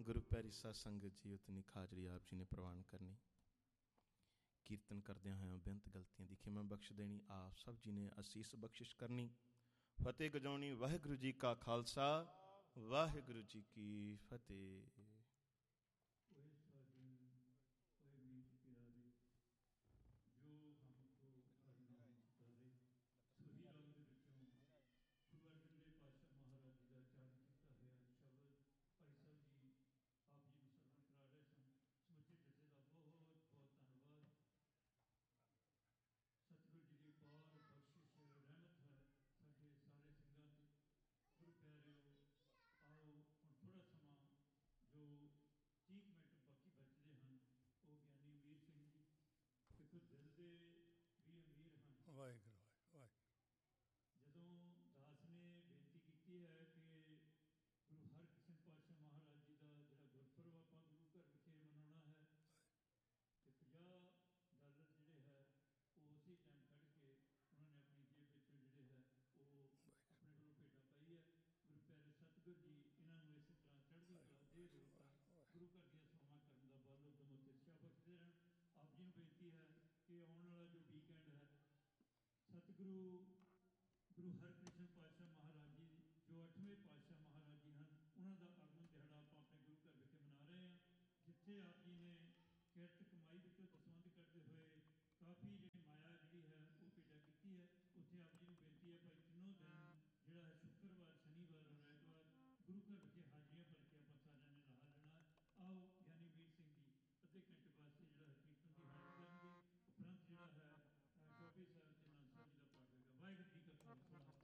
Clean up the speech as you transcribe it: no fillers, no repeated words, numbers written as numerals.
गुरु प्यारी साध संगत जी उतनी खाजरी आप जी ने प्रवान करनी। कीर्तन करदे होए बेअंत गलतियां दी खिमा बख्श देनी। आप सब जी ने असीस बख्शिश करनी। फतेह गजाउणी। वाहिगुरु जी का खालसा वाहिगुरु जी की फतेह। गुरु अर्जन देव पातशाह महाराज जी का उच्चारण किया हुआ शब्द भाई साहब जी आप जी को सरवण करा रहे सन। समुचे जथे का बहुत बहुत धन्यवाद। सतगुरु जी की पार बख्शिश रहमत है साढ़े सारे सिंघां ते। गुरु प्यारिओ आओ हम थोड़ा समा जो 30 मिनट बाकी बचते हैं वो ज्ञानी अमीर सिंह जी देखो दिल के भी अमीर हैं। वाहिगुरू ਜਦੋਂ ਦਾਸ ਨੇ ਬੇਨਤੀ ਕੀਤੀ ਹੈ ਕਿ ਗੁਰੂ ਹਰਕ੍ਰਿਸ਼ਨ ਪਾਤਸ਼ਾਹ ਮਹਾਰਾਜ ਜੀ ਦਾ ਜਿਹੜਾ ਗੁਰਪੁਰਬ ਆਪਾਂ ਗੁਰੂ ਘਰ ਵਿਖੇ ਮਨਾਉਣਾ ਹੈ ਤੇ $50 ਜਿਹੜੇ ਹੈ ਉਹ ਉਸੇ ਟਾਈਮ ਕੱਢ ਕੇ ਉਹਨਾਂ ਨੇ ਆਪਣੀ ਜੇਬ ਵਿੱਚੋਂ ਜਿਹੜੇ ਹੈ ਉਹ ਆਪਣੇ ਵੱਲੋਂ ਭੇਟਾ ਪਾਈ ਹੈ। ਗੁਰੂ ਪਿਆਰੇ ਸਤਿਗੁਰੂ ਜੀ ਇਹਨਾਂ ਨੂੰ ਇਸੇ ਤਰ੍ਹਾਂ ਚੜ੍ਹਦੀ ਕਲਾ ਦੇ ਰੂਪ ਗੁਰੂ ਘਰ ਦੀਆਂ ਸੇਵਾਵਾਂ ਕਰਨ ਦਾ ਬਲ ਉਦਮ ਅਤੇ ਉਤਸ਼ਾਹ ਬਖਸ਼ਦੇ ਰਹਿਣ। ਆਪ ਜੀ ਨੂੰ ਬੇਨਤੀ ਹੈ ਕਿ ਆਉਣ ਵਾਲਾ ਜੋ ਵੀਕਐਂਡ ਹੈ ਸਤਿਗੁਰੂ ਗੁਰੂ ਹਰਕ੍ਰਿਸ਼ਨ ਪਾਤਸ਼ਾਹ ਮਹਾਰਾਜ ਜੀ ਜੋ 8ਵੇਂ ਪਾਤਸ਼ਾਹ ਮਹਾਰਾਜ ਜੀ ਹਨ ਉਹਨਾਂ ਦਾ ਆਗਮਨ ਦਿਹਾੜਾ ਆਪਾਂ ਆਪਣੇ ਗੁਰੂ ਘਰ ਵਿਖੇ ਮਨਾ ਰਹੇ ਹਾਂ। ਜਿੱਥੇ ਆਪ ਜੀ ਨੇ ਕਿਰਤ ਕਮਾਈ ਵਿੱਚੋਂ ਦਸਵੰਧ ਕਰਦੇ ਹੋਏ ਕਾਫੀ ਜਿਹੜੀ ਮਾਇਆ ਜਿਹੜੀ ਹੈ ਉਹ ਭੇਟਾ ਕੀਤੀ ਹੈ ਉੱਥੇ ਆਪ ਜੀ ਨੂੰ ਬੇਨਤੀ ਹੈ ਭਾਈ ਤਿੰਨੋਂ ਦਿਨ ਜਿਹੜਾ ਹੈ ਸ਼ੁੱਕਰਵਾਰ ਸ਼ਨੀਵਾਰ ਔਰ ਐਤਵਾਰ ਗੁਰੂ ਘਰ ਵਿਖੇ